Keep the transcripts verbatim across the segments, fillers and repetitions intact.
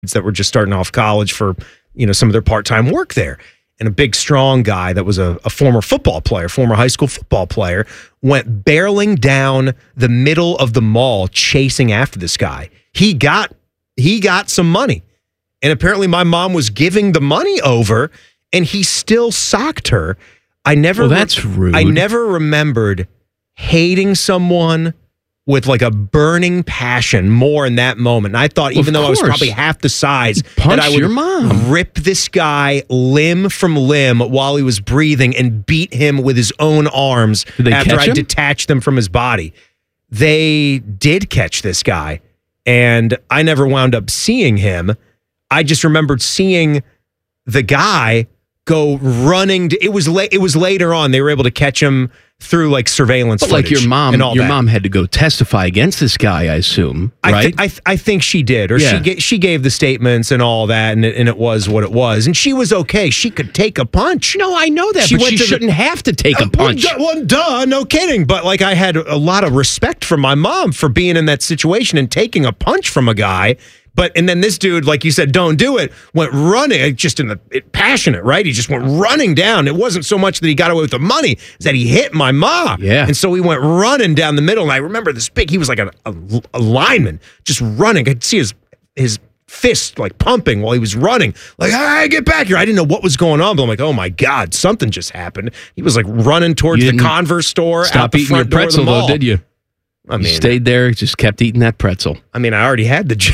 that were just starting off college for, you know, some of their part-time work there. And a big, strong guy that was a, a former football player, former high school football player, went barreling down the middle of the mall chasing after this guy. He got he got some money. And apparently my mom was giving the money over, and he still socked her. I never Well, that's rude. I never remembered hating someone with like a burning passion more in that moment. And I thought, even though I was probably half the size, Punch that I would your mom. rip this guy limb from limb while he was breathing and beat him with his own arms Did they after catch I him? detached them from his body. They did catch this guy, and I never wound up seeing him. I just remembered seeing the guy go running. To, it was la- It was later on. They were able to catch him through like surveillance But like footage your mom, and all your that. mom had to go testify against this guy, I assume, I right? th- I, th- I think she did, or Yeah. she ga- she gave the statements and all that, and it, and it was what it was, and she was okay. She could take a punch. no, I know that, She but went she to the- shouldn't have to take a punch. Well, duh, well, duh, no kidding. But like, I had a lot of respect for my mom for being in that situation and taking a punch from a guy. But and then this dude, like you said, don't do it, went running, just in the it, passionate, right? He just went running down. It wasn't so much that he got away with the money, it's that he hit my mom. Yeah. And so he went running down the middle. And I remember this big, he was like a, a, a lineman, just running. I could see his his fist like pumping while he was running. Like, all right, get back here. I didn't know what was going on, but I'm like, oh my God, something just happened. He was like running towards You the didn't Converse store. Stop out the eating your front door of the pretzel, though, mall. did you? I mean, You stayed there, just kept eating that pretzel. I mean, I already had the, ju-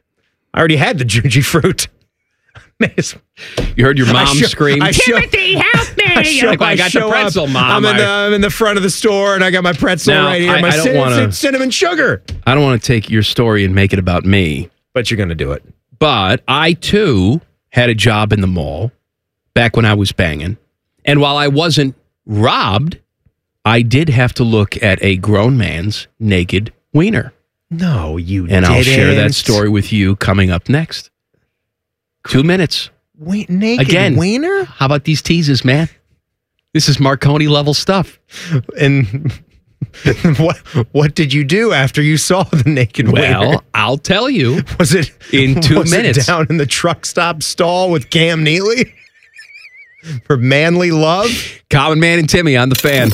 I already had the Juji fruit. Man, it's- You heard your I mom show- scream, I show- Timothy, help me! I show, Like, I got the show pretzel, up. Mom. I'm in, the, I- I'm in the front of the store, and I got my pretzel Now, right here. I- my I don't cin- wanna- cinnamon sugar. I don't want to take your story and make it about me, But you're going to do it. but I, too, had a job in the mall back when I was banging. And while I wasn't robbed, I did have to look at a grown man's naked wiener. No, you And didn't. I'll share that story with you coming up next. Two minutes. Wait, naked Again. wiener? How about these teases, man? This is Marconi level stuff. And what what did you do after you saw the naked wiener? Well, I'll tell you. Was it in two was it minutes. down in the truck stop stall with Cam Neely for manly love? Common Man and Timmy on the Fan.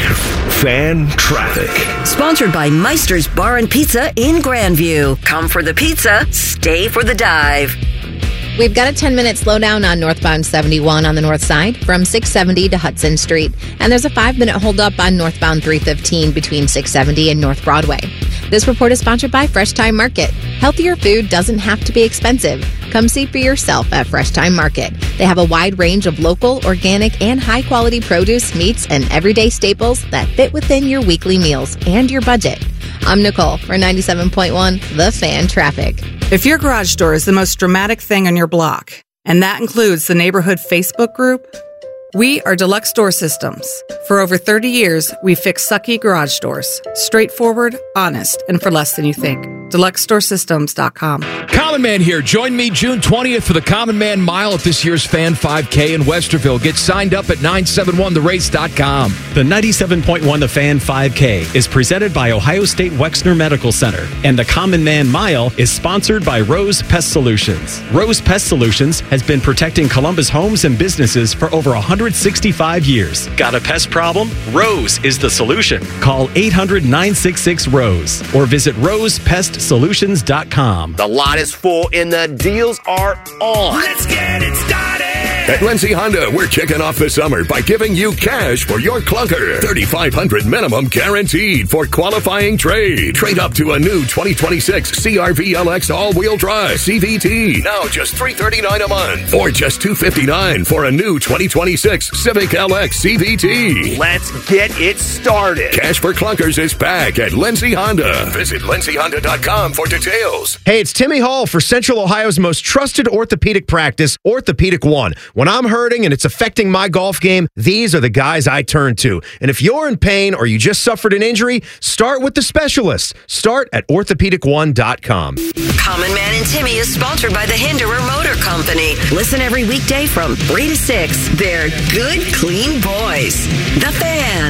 Fan Traffic. Sponsored by Meister's Bar and Pizza in Grandview. Come for the pizza, stay for the dive. We've got a ten-minute slowdown on northbound seventy-one on the north side from six seventy to Hudson Street. And there's a five-minute holdup on northbound three fifteen between six seventy and North Broadway. This report is sponsored by Fresh Time Market. Healthier food doesn't have to be expensive. Come see for yourself at Fresh Time Market. They have a wide range of local, organic, and high-quality produce, meats, and everyday staples that fit within your weekly meals and your budget. I'm Nicole for ninety-seven point one The Fan Traffic. If your garage door is the most dramatic thing on your block, and that includes the neighborhood Facebook group, we are Deluxe Door Systems. For over thirty years, we fix sucky garage doors. Straightforward, honest, and for less than you think. Deluxe Door Systems dot com. Common Man here. Join me June twentieth for the Common Man Mile at this year's Fan five K in Westerville. Get signed up at nine seven one the race dot com. The ninety-seven point one The Fan five K is presented by Ohio State Wexner Medical Center, and the Common Man Mile is sponsored by Rose Pest Solutions. Rose Pest Solutions has been protecting Columbus homes and businesses for over one hundred sixty-five years. Got a pest problem? Rose is the solution. Call eight hundred nine six six ROSE or visit rose pest solutions dot com. The lot is full and the deals are on. Let's get it started. At Lindsay Honda, we're kicking off the summer by giving you cash for your clunker. thirty-five hundred dollars minimum guaranteed for qualifying trade. Trade up to a new twenty twenty-six C R V L X all-wheel drive C V T. Now just three hundred thirty-nine dollars a month. Or just two hundred fifty-nine dollars for a new twenty twenty-six Civic L X C V T. Let's get it started. Cash for clunkers is back at Lindsay Honda. Visit lindsay honda dot com for details. Hey, it's Timmy Hall for Central Ohio's most trusted orthopedic practice, Orthopedic One. When I'm hurting and it's affecting my golf game, these are the guys I turn to. And if you're in pain or you just suffered an injury, start with the specialists. Start at orthopedic one dot com. Common Man and Timmy is sponsored by the Hinderer Motor Company. Listen every weekday from three to six. They're good, clean boys. The Fan.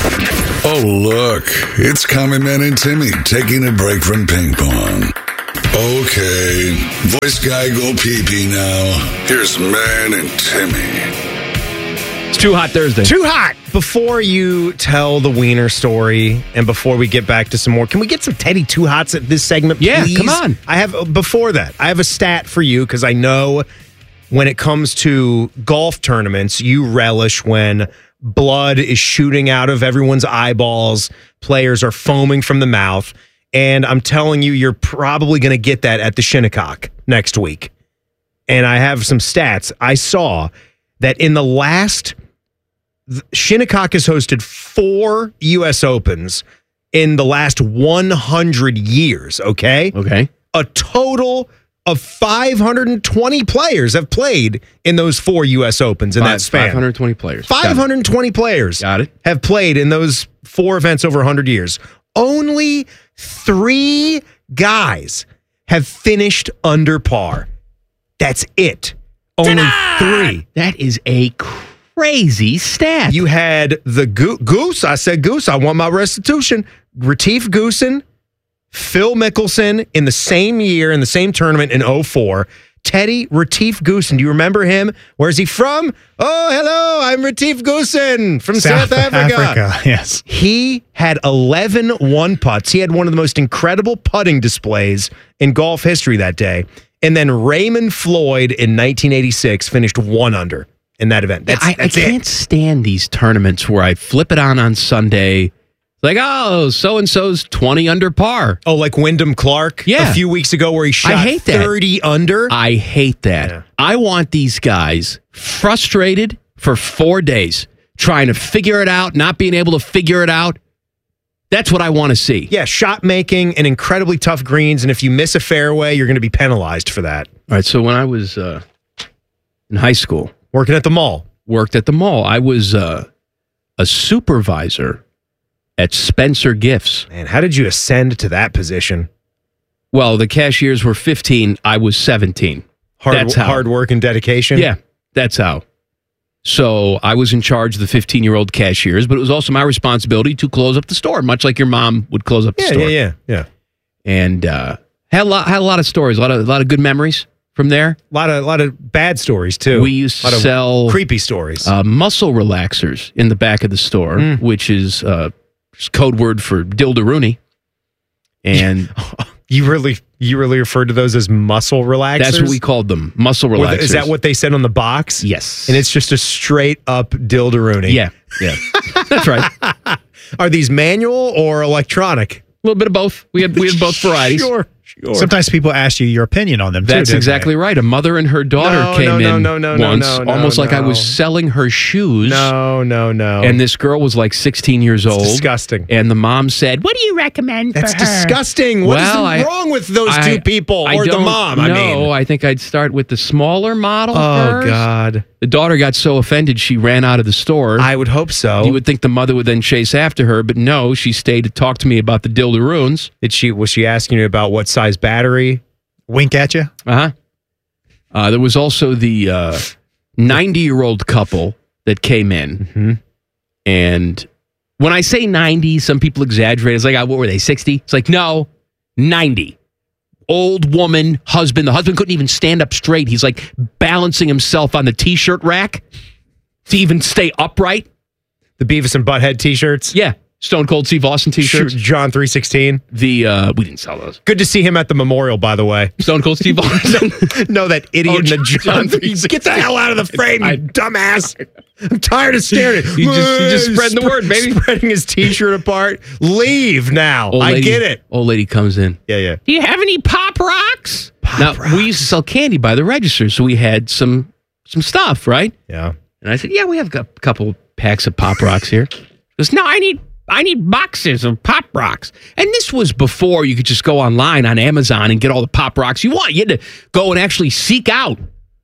Oh, look. It's Common Man and Timmy taking a break from ping pong. Okay, voice guy go pee-pee now. Here's Man and Timmy. It's Too Hot Thursday. Too hot. Before you tell the wiener story and before we get back to some more, can we get some Teddy Too Hots at this segment, please? Yeah, come on. I have, before that, I have a stat for you because I know when it comes to golf tournaments, you relish when blood is shooting out of everyone's eyeballs, players are foaming from the mouth, and I'm telling you, you're probably going to get that at the Shinnecock next week. And I have some stats. I saw that in the last... Shinnecock has hosted four U S Opens in the last one hundred years, okay? Okay. A total of five hundred twenty players have played in those four U S Opens in Five, that span. five hundred twenty players. five hundred twenty players Got it. have played in those four events over one hundred years. Only three guys have finished under par. That's it. Only three. That is a crazy stat. You had the Go- Goose. I said Goose. I want my restitution. Retief Goosen, Phil Mickelson in the same year, in the same tournament in oh four. Teddy Retief Goosen. Do you remember him? Where's he from? Oh, hello. I'm Retief Goosen from South, South Africa. Africa. Yes. He had eleven one putts. He had one of the most incredible putting displays in golf history that day. And then Raymond Floyd in nineteen eighty-six finished one under in that event. That's, I, that's I can't it. stand these tournaments where I flip it on on Sunday. Like, oh, so-and-so's twenty under par. Oh, like Wyndham Clark Yeah. a few weeks ago where he shot I hate that. thirty under? I hate that. Yeah. I want these guys frustrated for four days, trying to figure it out, not being able to figure it out. That's what I want to see. Yeah, shot making and incredibly tough greens, and if you miss a fairway, you're going to be penalized for that. All right, so when I was uh, in high school, Working at the mall. worked at the mall, I was uh, a supervisor at Spencer Gifts. Man, how did you ascend to that position? Well, the cashiers were fifteen. I was seventeen. Hard, That's how. hard work and dedication? Yeah, that's how. So I was in charge of the fifteen-year-old cashiers, but it was also my responsibility to close up the store, much like your mom would close up the Yeah, store. yeah, yeah, yeah. And uh, had a lot, had a lot of stories, a lot of, a lot of good memories from there. A lot of, lot of bad stories, too. We used A lot to of sell creepy stories. uh, muscle relaxers in the back of the store, Mm. which is uh, just code word for dildaroonie. And you really you really referred to those as muscle relaxers? that's what we called them, muscle Or relaxers. the- Is that what they said on the box? Yes. And it's just a straight up dildaroonie. Yeah, yeah. That's right. Are these manual or electronic? A little bit of both. We had we had both varieties. Sure, sure. Sometimes people ask you your opinion on them, too. That's didn't exactly they? right. A mother and her daughter No, came no, no, in no, no, no, once, no, no, almost like I no. was selling her shoes. No, no, no. And this girl was like sixteen years old. disgusting. And the mom said, "What do you recommend That's for her?" disgusting. What is Well, I- wrong with those I- two people I or the don't mom? I know. mean, I think I'd start with the smaller model oh first. God, The daughter got so offended she ran out of the store. I would hope so. You would think the mother would then chase after her, but no, she stayed to talk to me about the dildaroons. Did she? Was she asking you about what size battery? Wink at you? Uh-huh. Uh There was also the uh, ninety-year-old couple that came in. Mm-hmm. And when I say ninety, some people exaggerate. It's like, uh, what were they, sixty? It's like, no, ninety. Old woman, husband. The husband couldn't even stand up straight. He's like balancing himself on the T-shirt rack to even stay upright. The Beavis and Butthead T-shirts. Yeah. Stone Cold Steve Austin T-shirts. John three sixteen. The, uh, we didn't sell those. Good to see him at the memorial, by the way. Stone Cold Steve Austin. No, that idiot Oh, in the John John three sixteen. Get the hell out of the frame, I- you dumbass. I'm tired of staring at You just- you just spread the word, baby. Spreading his T-shirt apart. Leave now. Old I lady- get it. Old lady comes in. Yeah, yeah. Do you have any Pop Rocks? Pop now, Rocks. we used to sell candy by the register, so we had some some stuff, right? Yeah. And I said, yeah, we have a couple packs of Pop Rocks here. He goes, no, I need I need boxes of Pop Rocks. And this was before you could just go online on Amazon and get all the Pop Rocks you want. You had to go and actually seek out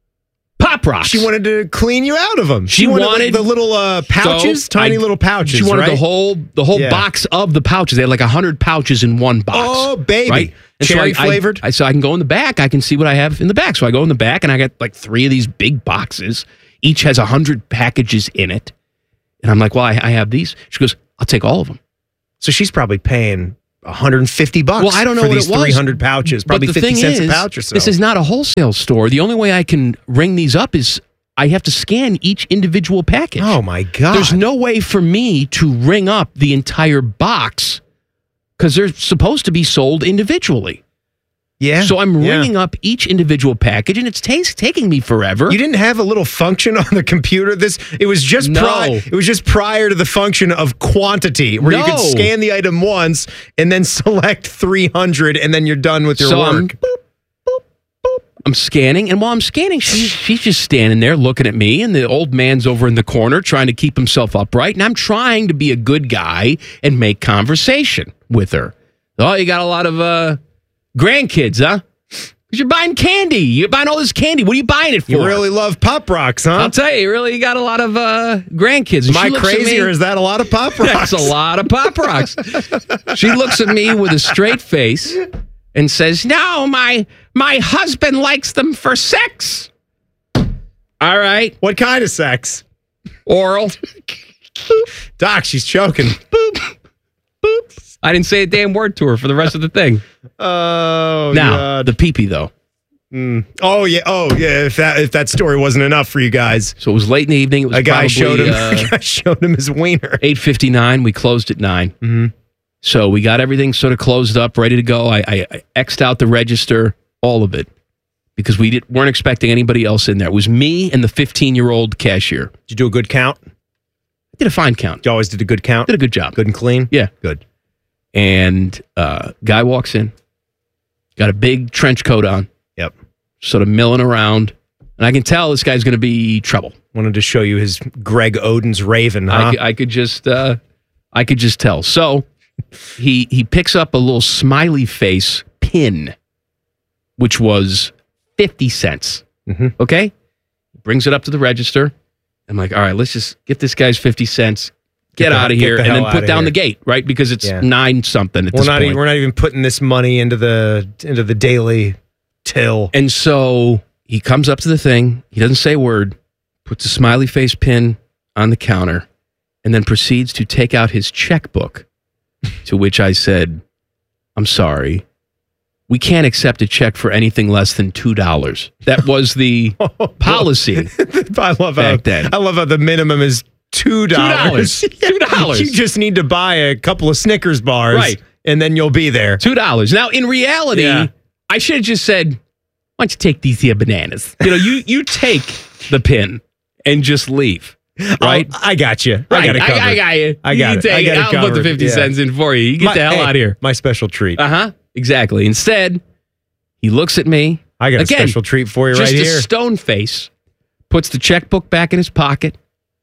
Pop Rocks. She wanted to clean you out of them. She, She wanted, like, wanted- the little uh, pouches, So, tiny I- little pouches. She wanted right? the whole the whole Yeah. box of the pouches. They had like a hundred pouches in one box. Oh, baby. Right? And Cherry so I, flavored? I, I, so I can go in the back. I can see what I have in the back. So I go in the back and I got like three of these big boxes. Each has a hundred packages in it. And I'm like, well, I, I have these. She goes, I'll take all of them. So she's probably paying one hundred fifty bucks. Well, I don't know for what these it was. three hundred pouches, probably but the fifty thing cents is, a pouch or so. This is not a wholesale store. The only way I can ring these up is I have to scan each individual package. Oh my God. There's no way for me to ring up the entire box because they're supposed to be sold individually. Yeah. So I'm yeah. ringing up each individual package, and it's t- taking me forever. You didn't have a little function on the computer. This it was just No. pri- it was just prior to the function of quantity, where you could No. scan the item once and then select three hundred, and then you're done with your So I'm- work. I'm scanning, and while I'm scanning, she's, she's just standing there looking at me, and the old man's over in the corner trying to keep himself upright, and I'm trying to be a good guy and make conversation with her. Oh, you got a lot of uh, grandkids, huh? Because you're buying candy. You're buying all this candy. What are you buying it for? You really love Pop Rocks, huh? I'll tell you, you really got a lot of uh, grandkids. And Am she I looks at crazy, me- or is that a lot of Pop Rocks? That's a lot of Pop Rocks. She looks at me with a straight face and says, "No, my my husband likes them for sex." All right. What kind of sex? Oral. Doc, she's choking. I didn't say a damn word to her for the rest of the thing. Oh, now, God. the pee-pee, though. Mm. Oh, yeah. Oh, yeah. If that if that story wasn't enough for you guys. So it was late in the evening. It was A guy probably, showed him uh, a guy showed him his wiener. eight fifty-nine. We closed at nine. Mm-hmm. So we got everything sort of closed up, ready to go. I, I, I X'd out the register, all of it, because we did, weren't expecting anybody else in there. It was me and the fifteen-year-old cashier. Did you do a good count? I did a fine count. You always did a good count? Did a good job. Good and clean? Yeah. Good. And uh, guy walks in, got a big trench coat on. Yep. Sort of milling around. And I can tell this guy's going to be trouble. Wanted to show you his Greg Oden's Raven, huh? I, c- I could just, uh, I could just tell. So he he picks up a little smiley face pin, which was fifty cents. Mm-hmm. Okay, brings it up to the register. I'm like, all right, let's just get this guy's fifty cents. Get, Get the- out of get here, the and hell then put outta down here. the gate, right? Because it's Yeah. nine something at We're this not. point. e- we're not even putting this money into the into the daily till. And so he comes up to the thing. He doesn't say a word. Puts a smiley face pin on the counter, and then proceeds to take out his checkbook. To which I said, "I'm sorry, we can't accept a check for anything less than two dollars." That was the policy. I love back how then. I love how the minimum is two dollars. Two dollars. You just need to buy a couple of Snickers bars, Right. and then you'll be there. Two dollars. Now, in reality, Yeah. I should have just said, "Why don't you take these here bananas?" You know, you you take the pin and just leave. Right? I'll- I got you. I Right. got it covered. I, I got you. I you got can it. Take I got it I'll put the covered. fifty Yeah. cents in for you. You get My- the hell hey, out of here. My special treat. Uh huh. Exactly. Instead, he looks at me. I got a Again, special treat for you just right a here. stone face. Puts the checkbook back in his pocket.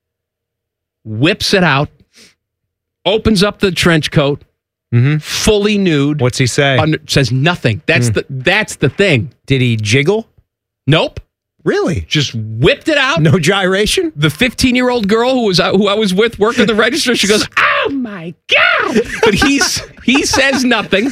Whips it out. Opens up the trench coat. Mm-hmm. Fully nude. What's he say? Under, says nothing. That's Mm. the that's the thing. Did he jiggle? Nope. Really? Just whipped it out. No gyration? The fifteen-year-old girl who was who I was with working the register, she goes, "Oh my god!" But he's he says nothing.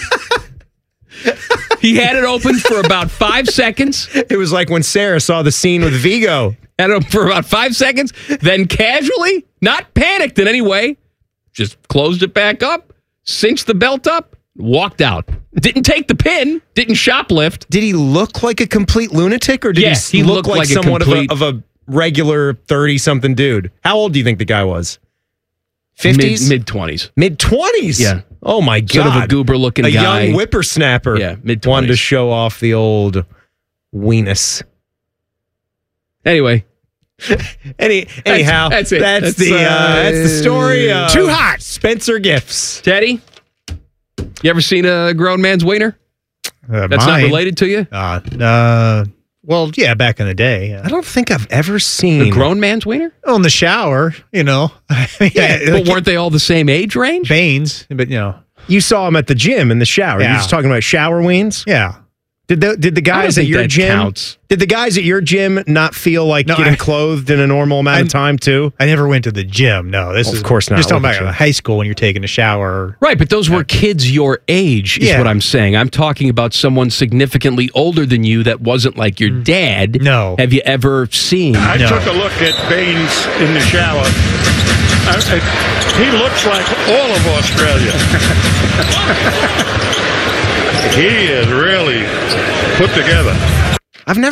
He had it open for about five seconds. It was like when Sarah saw the scene with Vigo. Had it open for about five seconds. Then casually, not panicked in any way, just closed it back up, cinched the belt up, walked out. Didn't take the pin. Didn't shoplift. Did he look like a complete lunatic, or did Yes, he, he look looked like, like a somewhat complete- of, a, of a regular thirty-something dude? How old do you think the guy was? fifties? Mid twenties. Mid-twenties? Yeah. Oh, my God. Sort of a goober-looking a guy. young whippersnapper. Yeah, mid-twenties. Wanted to show off the old weenus. Anyway. Any, anyhow, that's it. That's, That's, the uh, uh, that's the story. Of Too hot. Spencer Gifts. Teddy, you ever seen a grown man's wiener? Uh, That's mine, not related to you? Uh, uh, well, yeah, back in the day. I Uh, don't think I've ever seen A grown man's wiener? on the shower, you know. yeah, But weren't they all the same age range? veins, but you know, You saw him at the gym in the shower. You're Yeah. just talking about shower weens. yeah. Did the did the guys I at don't your think that gym counts. did the guys at your gym not feel like No, getting I- clothed in a normal amount I- of time too? I never went to the gym. No, this Well, is of course not. Just talking Look at about you. high school when you're taking a shower. Right, but those were kids your age, is Yeah. what I'm saying. I'm talking about someone significantly older than you that wasn't like your dad. No. Have you ever seen? I No. took a look at Baines in the shower. I, I, he looks like all of Australia. He is really put together. I've never